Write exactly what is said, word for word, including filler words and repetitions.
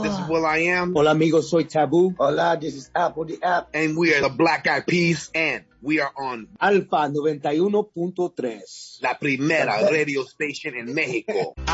This is Will I Am. Hola amigos, soy Taboo. Hola, this is Apple the App. And we are the Black Eyed Peas. And we are on Alfa noventa y uno punto tres. La primera radio station en México.